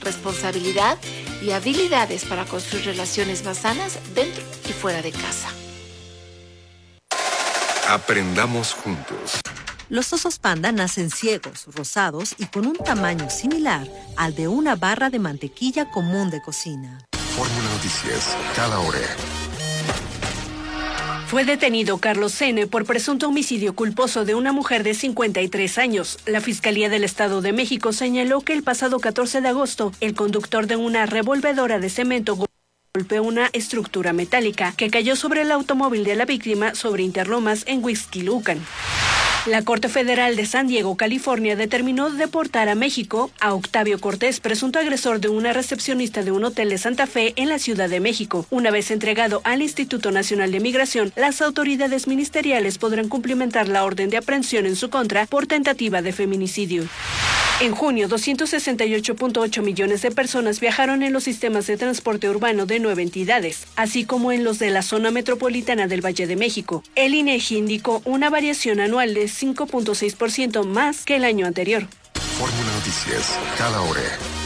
responsabilidad y habilidades para construir relaciones más sanas dentro y fuera de casa. Aprendamos juntos. Los osos panda nacen ciegos, rosados y con un tamaño similar al de una barra de mantequilla común de cocina. Fórmula Noticias, cada hora. Fue detenido Carlos N. por presunto homicidio culposo de una mujer de 53 años. La Fiscalía del Estado de México señaló que el pasado 14 de agosto, el conductor de una revolvedora de cemento golpeó una estructura metálica que cayó sobre el automóvil de la víctima sobre Interlomas en Huixquilucan. La Corte Federal de San Diego, California, determinó deportar a México a Octavio Cortés, presunto agresor de una recepcionista de un hotel de Santa Fe en la Ciudad de México. Una vez entregado al Instituto Nacional de Migración, las autoridades ministeriales podrán cumplimentar la orden de aprehensión en su contra por tentativa de feminicidio. En junio, 268.8 millones de personas viajaron en los sistemas de transporte urbano de 9 entidades, así como en los de la zona metropolitana del Valle de México. El INEGI indicó una variación anual de 5.6% más que el año anterior. Fórmula Noticias, cada hora.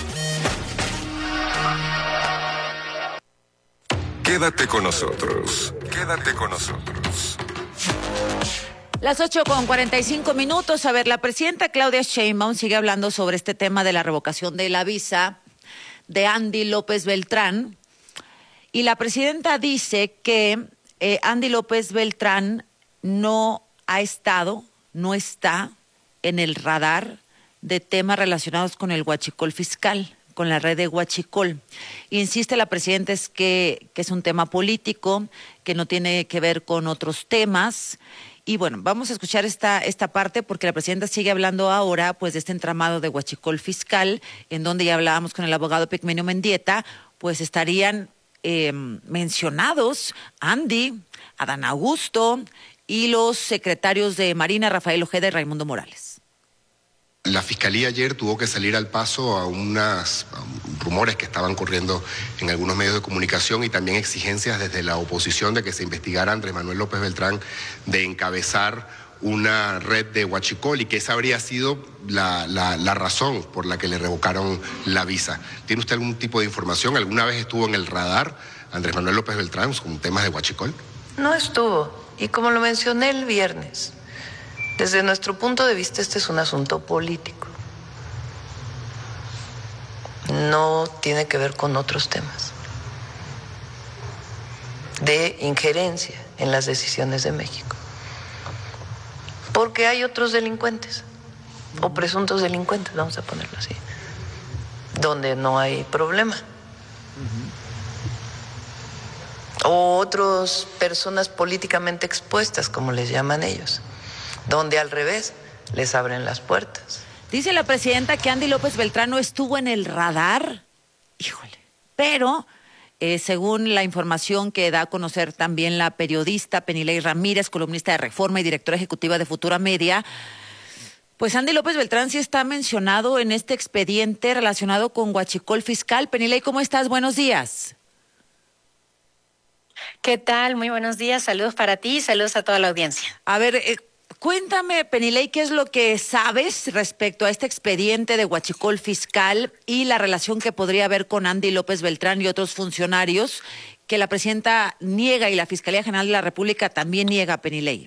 Quédate con nosotros. Quédate con nosotros. Las 8:45. A ver, la presidenta Claudia Sheinbaum sigue hablando sobre este tema de la revocación de la visa de Andy López Beltrán. Y la presidenta dice que Andy López Beltrán no está en el radar de temas relacionados con el huachicol fiscal, con la red de huachicol. Insiste la presidenta es que es un tema político, que no tiene que ver con otros temas. Y bueno, vamos a escuchar esta parte porque la presidenta sigue hablando ahora pues de este entramado de huachicol fiscal, en donde ya hablábamos con el abogado Pigmenio Mendieta, pues estarían mencionados Andy, Adán Augusto y los secretarios de Marina, Rafael Ojeda y Raimundo Morales. La Fiscalía ayer tuvo que salir al paso a unos rumores que estaban corriendo en algunos medios de comunicación y también exigencias desde la oposición de que se investigara a Andrés Manuel López Beltrán de encabezar una red de huachicol y que esa habría sido la razón por la que le revocaron la visa. ¿Tiene usted algún tipo de información? ¿Alguna vez estuvo en el radar Andrés Manuel López Beltrán con temas de huachicol? No estuvo. Y como lo mencioné el viernes, desde nuestro punto de vista este es un asunto político. No tiene que ver con otros temas de injerencia en las decisiones de México. Porque hay otros delincuentes, o presuntos delincuentes, vamos a ponerlo así, donde no hay problema. O otras personas políticamente expuestas, como les llaman ellos, donde al revés les abren las puertas. Dice la presidenta que Andy López Beltrán no estuvo en el radar, híjole, pero según la información que da a conocer también la periodista Penilei Ramírez, columnista de Reforma y directora ejecutiva de Futura Media, pues Andy López Beltrán sí está mencionado en este expediente relacionado con huachicol fiscal. Penilei, ¿cómo estás? Buenos días. ¿Qué tal? Muy buenos días, saludos para ti y saludos a toda la audiencia. A ver, cuéntame, Penilei, ¿qué es lo que sabes respecto a este expediente de huachicol fiscal y la relación que podría haber con Andy López Beltrán y otros funcionarios que la presidenta niega y la Fiscalía General de la República también niega, Penilei?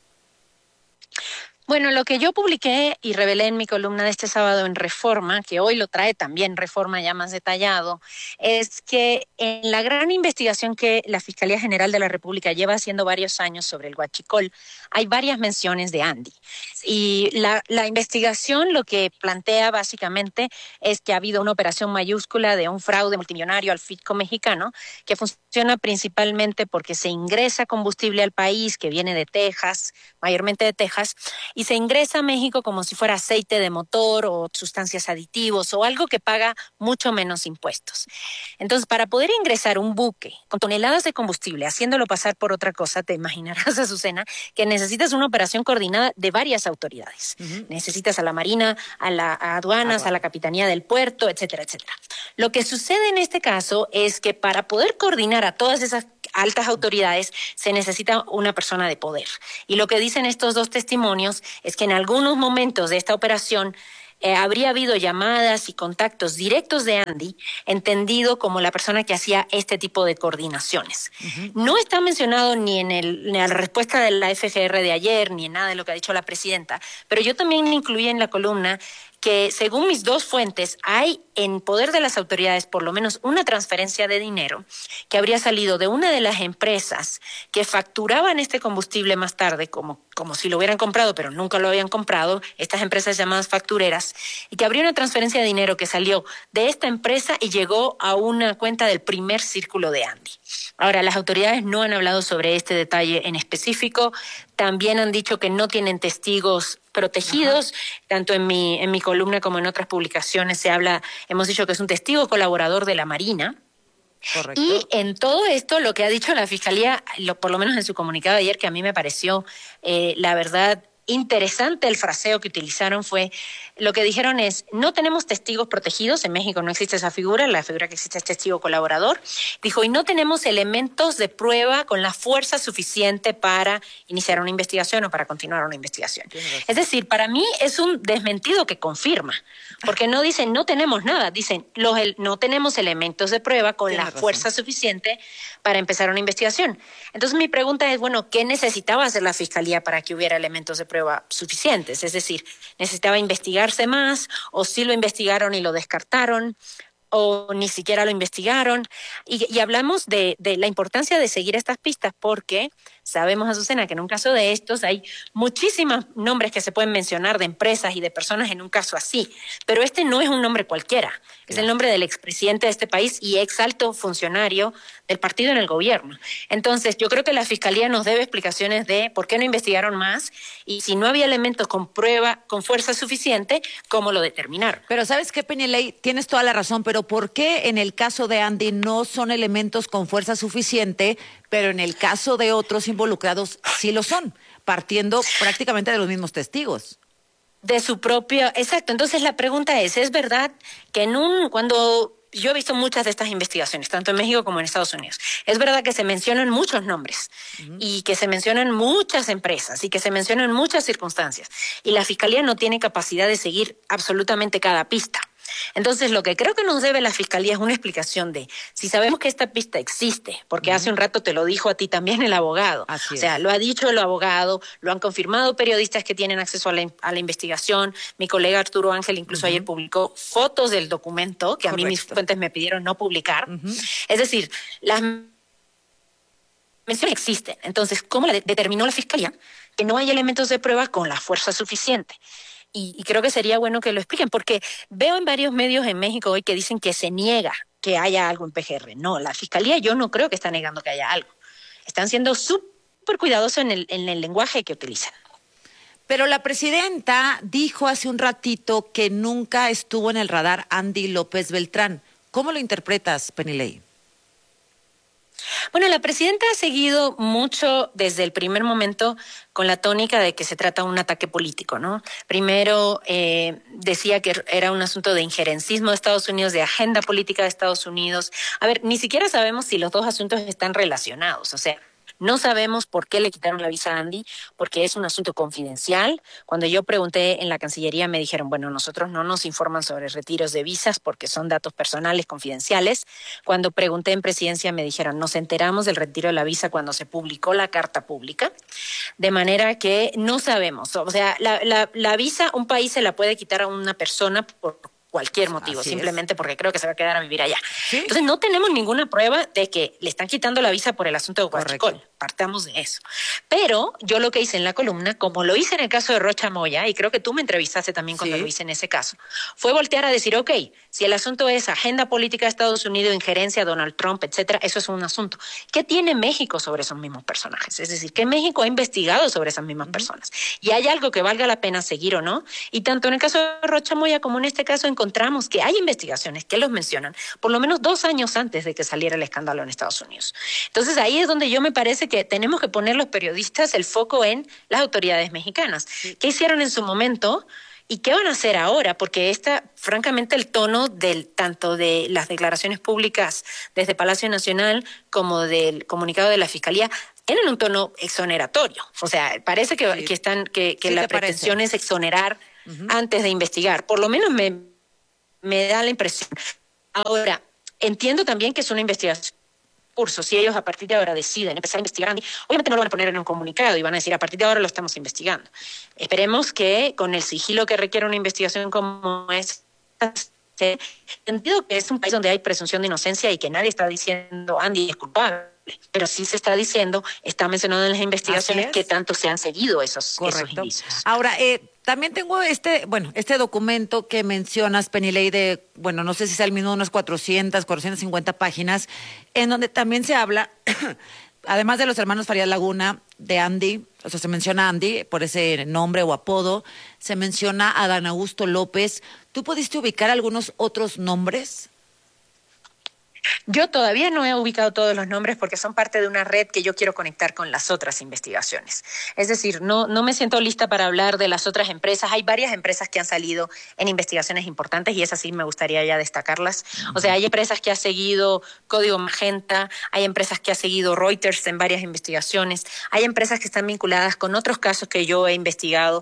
Bueno, lo que yo publiqué y revelé en mi columna de este sábado en Reforma, que hoy lo trae también Reforma ya más detallado, es que en la gran investigación que la Fiscalía General de la República lleva haciendo varios años sobre el huachicol, hay varias menciones de Andy. Y la investigación lo que plantea básicamente es que ha habido una operación mayúscula de un fraude multimillonario al fisco mexicano que funciona principalmente porque se ingresa combustible al país que viene de Texas, mayormente de Texas, y se ingresa a México como si fuera aceite de motor o sustancias aditivos o algo que paga mucho menos impuestos. Entonces, para poder ingresar un buque con toneladas de combustible, haciéndolo pasar por otra cosa, te imaginarás, Azucena, que necesitas una operación coordinada de varias autoridades. Necesitas a la Marina, a aduanas, a la Capitanía del Puerto, etcétera, etcétera. Lo que sucede en este caso es que para poder coordinar a todas esas altas autoridades se necesita una persona de poder. Y lo que dicen estos dos testimonios es que en algunos momentos de esta operación habría habido llamadas y contactos directos de Andy, entendido como la persona que hacía este tipo de coordinaciones. No está mencionado ni en la respuesta de la FGR de ayer, ni en nada de lo que ha dicho la presidenta, pero yo también incluí en la columna que, según mis dos fuentes, hay en poder de las autoridades por lo menos una transferencia de dinero que habría salido de una de las empresas que facturaban este combustible más tarde, como si lo hubieran comprado, pero nunca lo habían comprado, estas empresas llamadas factureras, y que habría una transferencia de dinero que salió de esta empresa y llegó a una cuenta del primer círculo de Andy. Ahora, las autoridades no han hablado sobre este detalle en específico, también han dicho que no tienen testigos protegidos, tanto en mi columna como en otras publicaciones hemos dicho que es un testigo colaborador de la Marina. Correcto. Y en todo esto, lo que ha dicho la Fiscalía, por lo menos en su comunicado de ayer, que a mí me pareció, la verdad, interesante el fraseo que utilizaron, fue lo que dijeron es: no tenemos testigos protegidos, en México no existe esa figura, la figura que existe es testigo colaborador, dijo, y no tenemos elementos de prueba con la fuerza suficiente para iniciar una investigación o para continuar una investigación. Es decir, para mí es un desmentido que confirma, porque no dicen no tenemos nada, dicen no tenemos elementos de prueba con la fuerza suficiente para empezar una investigación. Entonces mi pregunta es, bueno, ¿qué necesitaba hacer la Fiscalía para que hubiera elementos de prueba suficientes? Es decir, ¿necesitaba investigarse más, o sí lo investigaron y lo descartaron, o ni siquiera lo investigaron? Y hablamos de la importancia de seguir estas pistas, porque sabemos, Azucena, que en un caso de estos hay muchísimos nombres que se pueden mencionar de empresas y de personas en un caso así, pero este no es un nombre cualquiera, es el nombre del expresidente de este país y ex alto funcionario del partido en el gobierno. Entonces, yo creo que la Fiscalía nos debe explicaciones de por qué no investigaron más, y si no había elementos con prueba, con fuerza suficiente, ¿cómo lo determinaron? Pero ¿sabes qué, Peñaley? Tienes toda la razón, pero ¿por qué en el caso de Andy no son elementos con fuerza suficiente, pero en el caso de otros involucrados sí lo son, partiendo prácticamente de los mismos testigos? De su propio... Exacto. Entonces la pregunta es verdad que cuando... Yo he visto muchas de estas investigaciones, tanto en México como en Estados Unidos. Es verdad que se mencionan muchos nombres y que se mencionan muchas empresas y que se mencionan muchas circunstancias. Y la Fiscalía no tiene capacidad de seguir absolutamente cada pista. Entonces, lo que creo que nos debe la Fiscalía es una explicación de si sabemos que esta pista existe, porque hace un rato te lo dijo a ti también el abogado. O sea, lo ha dicho el abogado, lo han confirmado periodistas que tienen acceso a la investigación. Mi colega Arturo Ángel incluso ayer publicó fotos del documento que a mí mis fuentes me pidieron no publicar. Es decir, las menciones existen. Entonces, ¿cómo determinó la Fiscalía que no hay elementos de prueba con la fuerza suficiente? Y creo que sería bueno que lo expliquen, porque veo en varios medios en México hoy que dicen que se niega que haya algo en PGR. No, la Fiscalía yo no creo que está negando que haya algo. Están siendo súper cuidadosos en el lenguaje que utilizan. Pero la presidenta dijo hace un ratito que nunca estuvo en el radar Andy López Beltrán. ¿Cómo lo interpretas, Peñaley? Bueno, la presidenta ha seguido mucho desde el primer momento con la tónica de que se trata de un ataque político, ¿no? Primero decía que era un asunto de injerencismo de Estados Unidos, de agenda política de Estados Unidos. A ver, ni siquiera sabemos si los dos asuntos están relacionados, o sea, no sabemos por qué le quitaron la visa a Andy, porque es un asunto confidencial. Cuando yo pregunté en la Cancillería me dijeron, bueno, nosotros no nos informan sobre retiros de visas porque son datos personales confidenciales. Cuando pregunté en Presidencia me dijeron, nos enteramos del retiro de la visa cuando se publicó la carta pública, de manera que no sabemos. O sea, la visa un país se la puede quitar a una persona por cualquier motivo, simplemente porque creo que se va a quedar a vivir allá. ¿Sí? Entonces no tenemos ninguna prueba de que le están quitando la visa por el asunto de Huachicol. Partamos de eso. Pero yo lo que hice en la columna, como lo hice en el caso de Rocha Moya, y creo que tú me entrevistaste también cuando lo hice en ese caso, fue voltear a decir, ok, si el asunto es agenda política de Estados Unidos, injerencia, Donald Trump, etcétera, eso es un asunto. ¿Qué tiene México sobre esos mismos personajes? Es decir, ¿qué México ha investigado sobre esas mismas personas? Y hay algo que valga la pena seguir o no. Y tanto en el caso de Rocha Moya como en este caso encontramos que hay investigaciones que los mencionan por lo menos 2 años antes de que saliera el escándalo en Estados Unidos. Entonces ahí es donde yo me parece que tenemos que poner los periodistas el foco en las autoridades mexicanas. ¿Qué hicieron en su momento y qué van a hacer ahora? Porque francamente, el tono tanto de las declaraciones públicas desde Palacio Nacional como del comunicado de la Fiscalía tienen un tono exoneratorio. O sea, parece que la pretensión es exonerar antes de investigar. Por lo menos me da la impresión. Ahora, entiendo también que es una investigación. Si ellos a partir de ahora deciden empezar a investigar, obviamente no lo van a poner en un comunicado y van a decir a partir de ahora lo estamos investigando. Esperemos que con el sigilo que requiere una investigación como esta, entiendo que es un país donde hay presunción de inocencia y que nadie está diciendo Andy es culpable, pero sí se está diciendo, está mencionado en las investigaciones que tanto se han seguido esos indicios. Ahora, también tengo este documento que mencionas, Penilei, de, no sé si es el mismo, unas 450 páginas, en donde también se habla, además de los hermanos Farías Laguna, de Andy, o sea, se menciona a Andy por ese nombre o apodo, se menciona a Adán Augusto López. ¿Tú pudiste ubicar algunos otros nombres? Yo todavía no he ubicado todos los nombres porque son parte de una red que yo quiero conectar con las otras investigaciones. Es decir, no me siento lista para hablar de las otras empresas. Hay varias empresas que han salido en investigaciones importantes y esas sí me gustaría ya destacarlas. O sea, hay empresas que ha seguido Código Magenta, hay empresas que ha seguido Reuters en varias investigaciones, hay empresas que están vinculadas con otros casos que yo he investigado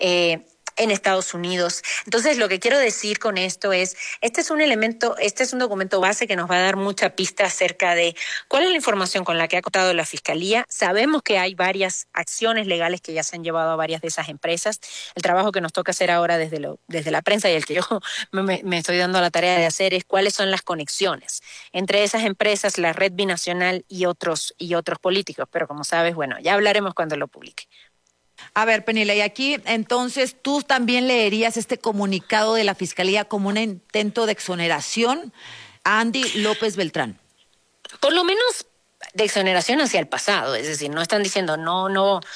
en Estados Unidos. Entonces, lo que quiero decir con esto es, este es un documento base que nos va a dar mucha pista acerca de cuál es la información con la que ha contado la Fiscalía. Sabemos que hay varias acciones legales que ya se han llevado a varias de esas empresas. El trabajo que nos toca hacer ahora desde la prensa y el que yo me estoy dando la tarea de hacer es cuáles son las conexiones entre esas empresas, la red binacional y otros políticos. Pero como sabes, ya hablaremos cuando lo publique. A ver, Penilei, aquí entonces tú también leerías este comunicado de la Fiscalía como un intento de exoneración a Andy López Beltrán. Por lo menos de exoneración hacia el pasado, es decir, no están diciendo no,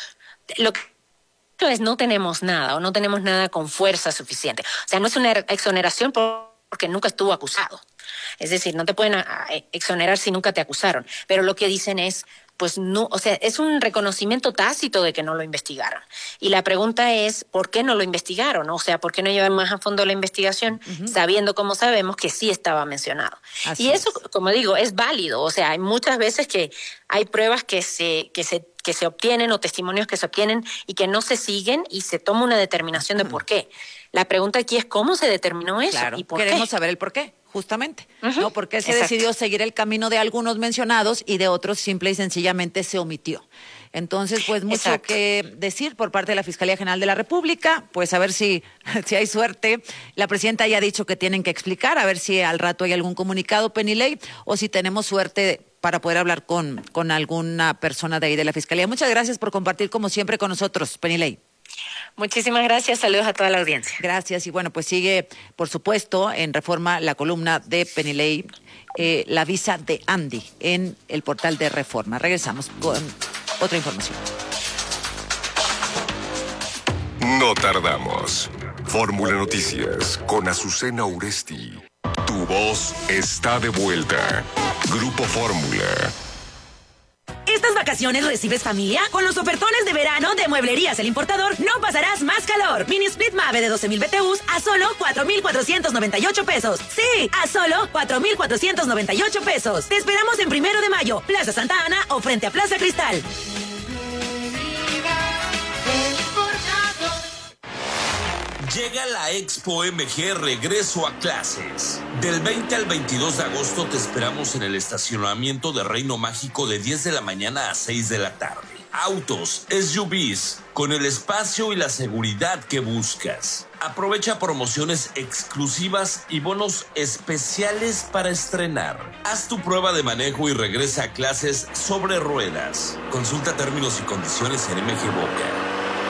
lo que es no tenemos nada o no tenemos nada con fuerza suficiente. O sea, no es una exoneración porque nunca estuvo acusado. Es decir, no te pueden exonerar si nunca te acusaron, pero lo que dicen es pues no, o sea, es un reconocimiento tácito de que no lo investigaron. Y la pregunta es, ¿por qué no lo investigaron? O sea, ¿por qué no llevar más a fondo la investigación, sabiendo, como sabemos, que sí estaba mencionado? Así y eso, como digo, es válido. O sea, hay muchas veces que hay pruebas que se obtienen o testimonios que se obtienen y que no se siguen y se toma una determinación de por qué. La pregunta aquí es cómo se determinó eso y por queremos qué. saber el por qué. Justamente, ¿no? Porque se decidió seguir el camino de algunos mencionados y de otros simple y sencillamente se omitió. Entonces, pues mucho que decir por parte de la Fiscalía General de la República, pues a ver si hay suerte. La presidenta ya ha dicho que tienen que explicar, a ver si al rato hay algún comunicado, Penilei, o si tenemos suerte para poder hablar con alguna persona de ahí de la Fiscalía. Muchas gracias por compartir como siempre con nosotros, Penilei. Muchísimas gracias, saludos a toda la audiencia. Gracias, y pues sigue, por supuesto, en Reforma la columna de Penilei, la visa de Andy, en el portal de Reforma. Regresamos con otra información. No tardamos. Fórmula Noticias con Azucena Uresti. Tu voz está de vuelta. Grupo Fórmula. Estas vacaciones recibes familia. Con los ofertones de verano de Mueblerías El Importador no pasarás más calor. Mini Split Mave de 12,000 BTUs a solo 4,498 pesos. Sí, a solo 4,498 pesos. Te esperamos en 1 de mayo, Plaza Santa Ana o frente a Plaza Cristal. Llega la Expo MG Regreso a Clases. Del 20 al 22 de agosto te esperamos en el estacionamiento de Reino Mágico de 10 de la mañana a 6 de la tarde. Autos, SUVs, con el espacio y la seguridad que buscas. Aprovecha promociones exclusivas y bonos especiales para estrenar. Haz tu prueba de manejo y regresa a clases sobre ruedas. Consulta términos y condiciones en MG Boca.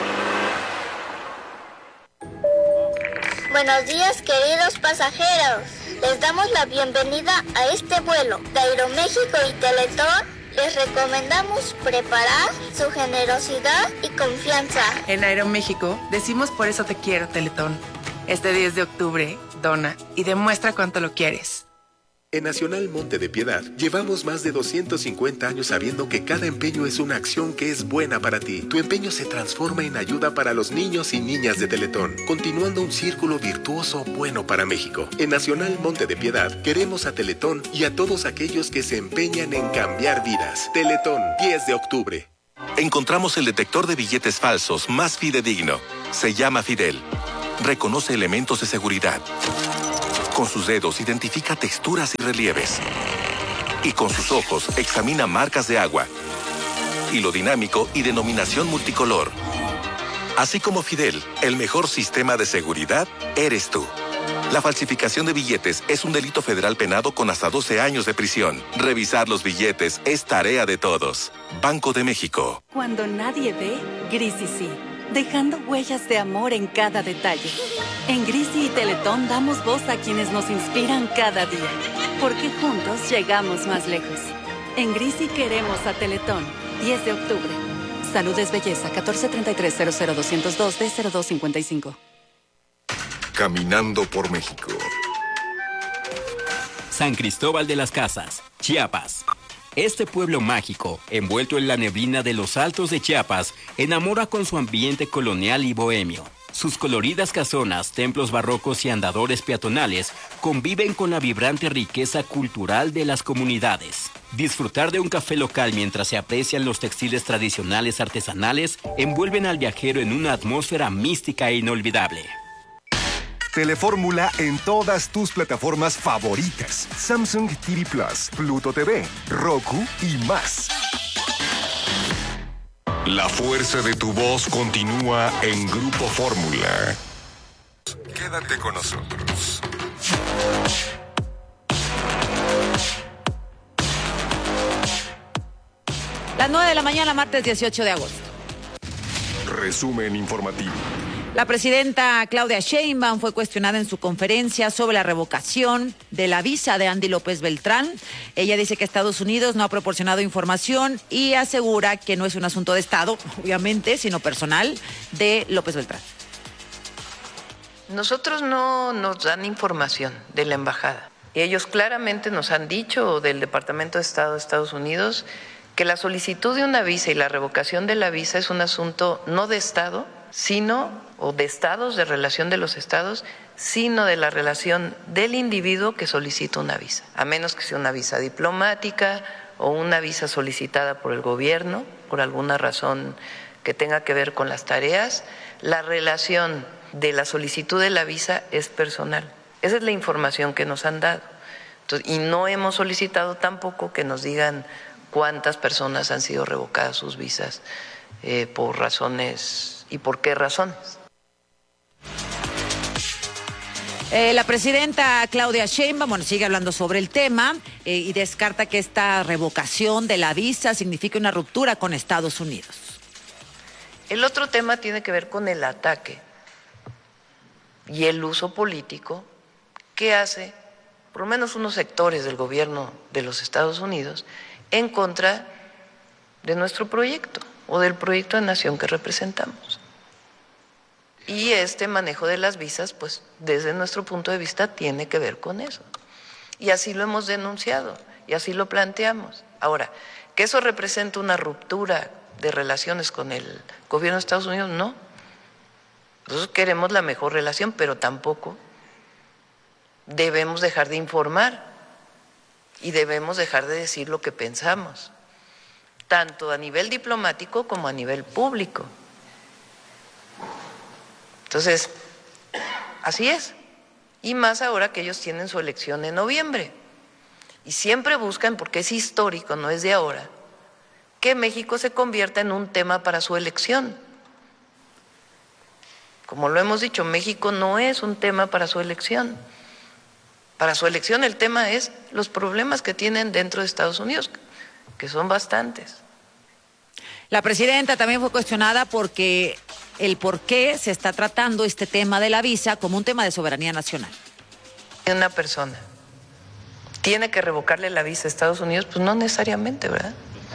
Buenos días, queridos pasajeros. Les damos la bienvenida a este vuelo de Aeroméxico y Teletón. Les recomendamos preparar su generosidad y confianza. En Aeroméxico decimos por eso te quiero, Teletón. Este 10 de octubre, dona y demuestra cuánto lo quieres. En Nacional Monte de Piedad, llevamos más de 250 años sabiendo que cada empeño es una acción que es buena para ti. Tu empeño se transforma en ayuda para los niños y niñas de Teletón, continuando un círculo virtuoso bueno para México. En Nacional Monte de Piedad, queremos a Teletón y a todos aquellos que se empeñan en cambiar vidas. Teletón, 10 de octubre. Encontramos el detector de billetes falsos más fidedigno. Se llama Fidel. reconoce elementos de seguridad. Con sus dedos identifica texturas y relieves. Y con sus ojos examina marcas de agua. Hilo dinámico y denominación multicolor. Así como Fidel, el mejor sistema de seguridad eres tú. La falsificación de billetes es un delito federal penado con hasta 12 años de prisión. Revisar los billetes es tarea de todos. Banco de México. Cuando nadie ve, Grisi sí. Dejando huellas de amor en cada detalle. En Grisi y Teletón damos voz a quienes nos inspiran cada día. Porque juntos llegamos más lejos. En Grisi queremos a Teletón. 10 de octubre. Salud es belleza. 1433-00202-D0255. Caminando por México. San Cristóbal de las Casas, Chiapas. Este pueblo mágico, envuelto en la neblina de los Altos de Chiapas, enamora con su ambiente colonial y bohemio. Sus coloridas casonas, templos barrocos y andadores peatonales conviven con la vibrante riqueza cultural de las comunidades. Disfrutar de un café local mientras se aprecian los textiles tradicionales artesanales envuelven al viajero en una atmósfera mística e inolvidable. Telefórmula en todas tus plataformas favoritas. Samsung TV Plus, Pluto TV, Roku y más. La fuerza de tu voz continúa en Grupo Fórmula. Quédate con nosotros. Las 9 de la mañana, martes 18 de agosto. Resumen informativo. La presidenta Claudia Sheinbaum fue cuestionada en su conferencia sobre la revocación de la visa de Andy López Beltrán. Ella dice que Estados Unidos no ha proporcionado información y asegura que no es un asunto de Estado, obviamente, sino personal de López Beltrán. Nosotros no nos dan información de la embajada. Ellos claramente nos han dicho, del Departamento de Estado de Estados Unidos, que la solicitud de una visa y la revocación de la visa es un asunto no de Estado, o de estados, de relación de los estados, sino de la relación del individuo que solicita una visa, a menos que sea una visa diplomática o una visa solicitada por el gobierno, por alguna razón que tenga que ver con las tareas. La relación de la solicitud de la visa es personal. Esa es la información que nos han dado. Entonces, y no hemos solicitado tampoco que nos digan cuántas personas han sido revocadas sus visas por razones y por qué razones. La presidenta Claudia Sheinbaum, sigue hablando sobre el tema y descarta que esta revocación de la visa signifique una ruptura con Estados Unidos. El otro tema tiene que ver con el ataque y el uso político que hace, por lo menos unos sectores del gobierno de los Estados Unidos, en contra de nuestro proyecto o del proyecto de nación que representamos. Y este manejo de las visas, pues desde nuestro punto de vista, tiene que ver con eso. Y así lo hemos denunciado y así lo planteamos. Ahora, ¿que eso representa una ruptura de relaciones con el gobierno de Estados Unidos? No. Nosotros queremos la mejor relación, pero tampoco debemos dejar de informar y debemos dejar de decir lo que pensamos, tanto a nivel diplomático como a nivel público. Entonces, así es. Y más ahora que ellos tienen su elección en noviembre. Y siempre buscan, porque es histórico, no es de ahora, que México se convierta en un tema para su elección. Como lo hemos dicho, México no es un tema para su elección. Para su elección el tema es los problemas que tienen dentro de Estados Unidos, que son bastantes. La presidenta también fue cuestionada porque el por qué se está tratando este tema de la visa como un tema de soberanía nacional. Una persona tiene que revocarle la visa a Estados Unidos, pues no necesariamente, ¿verdad?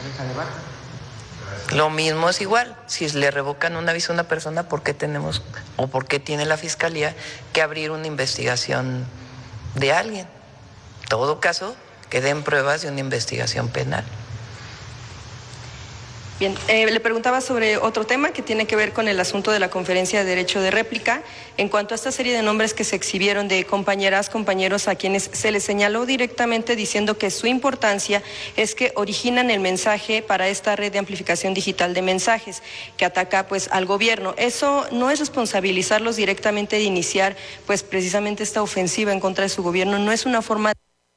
Lo mismo es igual, si le revocan una visa a una persona, ¿por qué tenemos o por qué tiene la Fiscalía que abrir una investigación de alguien? En todo caso, que den pruebas de una investigación penal. Bien, le preguntaba sobre otro tema que tiene que ver con el asunto de la conferencia de derecho de réplica. En cuanto a esta serie de nombres que se exhibieron de compañeras, compañeros a quienes se les señaló directamente diciendo que su importancia es que originan el mensaje para esta red de amplificación digital de mensajes que ataca pues al gobierno. Eso no es responsabilizarlos directamente de iniciar pues precisamente esta ofensiva en contra de su gobierno, no es una forma.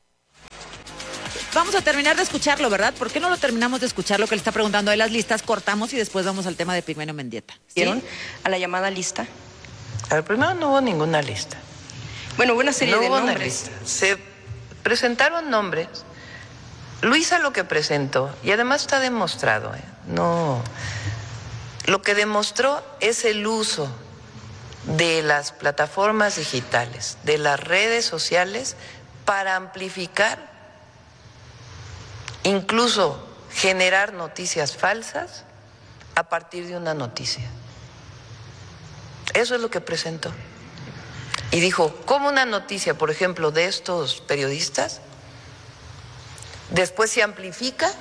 Vamos a terminar de escucharlo, ¿verdad? ¿Por qué no lo terminamos de escuchar lo que le está preguntando de las listas? Cortamos y después vamos al tema de Pigmenio Mendieta. ¿Vieron a la llamada lista? Al primero no hubo ninguna lista. Bueno, hubo una serie de nombres. nombres. Lista. Se presentaron nombres. Luisa lo que presentó, y además está demostrado, no. Lo que demostró es el uso de las plataformas digitales, de las redes sociales, para amplificar, incluso generar noticias falsas a partir de una noticia. Eso es lo que presentó. Y dijo, ¿cómo una noticia, por ejemplo, de estos periodistas, después se amplifica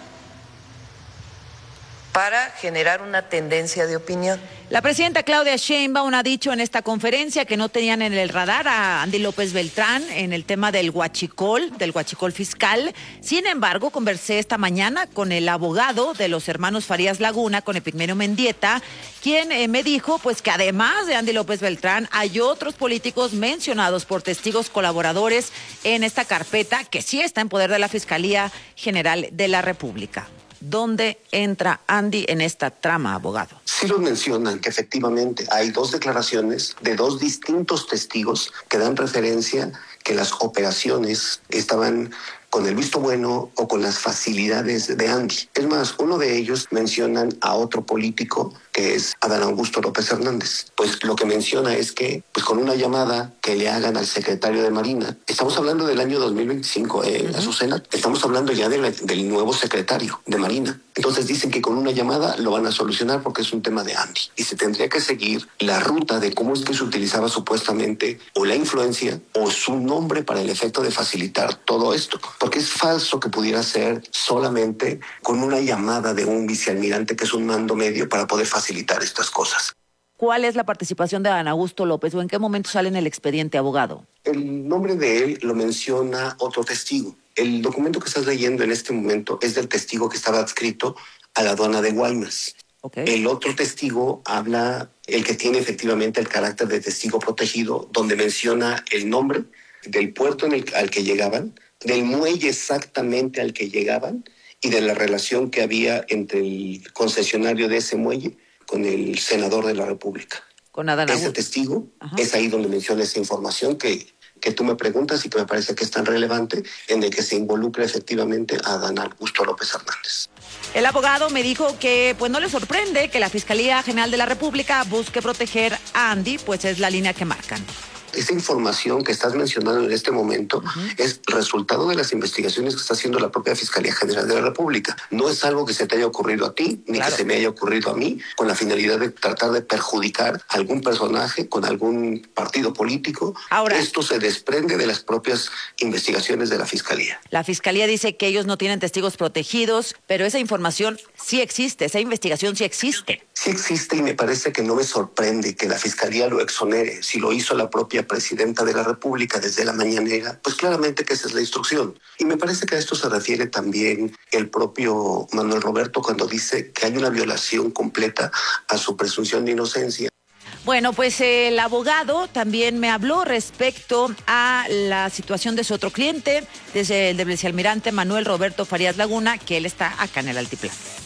para generar una tendencia de opinión? La presidenta Claudia Sheinbaum ha dicho en esta conferencia que no tenían en el radar a Andy López Beltrán en el tema del huachicol fiscal. Sin embargo, conversé esta mañana con el abogado de los hermanos Farías Laguna, con Epigmenio Mendieta, quien me dijo pues que además de Andy López Beltrán hay otros políticos mencionados por testigos colaboradores en esta carpeta que sí está en poder de la Fiscalía General de la República. ¿Dónde entra Andy en esta trama, abogado? Sí los mencionan que efectivamente hay dos declaraciones de dos distintos testigos que dan referencia que las operaciones estaban con el visto bueno o con las facilidades de Andy. Es más, uno de ellos mencionan a otro político que es Adán Augusto López Hernández. Pues lo que menciona es que pues con una llamada que le hagan al secretario de Marina, estamos hablando del año 2025, Azucena, estamos hablando ya del nuevo secretario de Marina. Entonces dicen que con una llamada lo van a solucionar porque es un tema de Andy. Y se tendría que seguir la ruta de cómo es que se utilizaba supuestamente o la influencia o su nombre para el efecto de facilitar todo esto. Porque es falso que pudiera ser solamente con una llamada de un vicealmirante que es un mando medio para poder facilitar estas cosas. ¿Cuál es la participación de Adán Augusto López o en qué momento sale en el expediente, abogado? El nombre de él lo menciona otro testigo. El documento que estás leyendo en este momento es del testigo que estaba adscrito a la aduana de Guaymas. Okay. El otro testigo habla, el que tiene efectivamente el carácter de testigo protegido, donde menciona el nombre del puerto al que llegaban, del muelle exactamente al que llegaban y de la relación que había entre el concesionario de ese muelle con el senador de la República. Con Adán Augusto. Ese testigo, es ahí donde menciona esa información que tú me preguntas y que me parece que es tan relevante, en el que se involucra efectivamente a Adán Augusto López Hernández. El abogado me dijo que pues no le sorprende que la Fiscalía General de la República busque proteger a Andy, pues es la línea que marcan. Esa información que estás mencionando en este momento es resultado de las investigaciones que está haciendo la propia Fiscalía General de la República. No es algo que se te haya ocurrido a ti, ni que se me haya ocurrido a mí, con la finalidad de tratar de perjudicar a algún personaje con algún partido político. Ahora, esto se desprende de las propias investigaciones de la Fiscalía. La Fiscalía dice que ellos no tienen testigos protegidos, pero esa información sí existe, esa investigación sí existe. Sí existe y me parece que no me sorprende que la Fiscalía lo exonere. Si lo hizo la propia presidenta de la República desde la mañanera, pues claramente que esa es la instrucción. Y me parece que a esto se refiere también el propio Manuel Roberto cuando dice que hay una violación completa a su presunción de inocencia. Bueno, pues el abogado también me habló respecto a la situación de su otro cliente, desde el vicealmirante Manuel Roberto Farías Laguna, que él está acá en el Altiplano.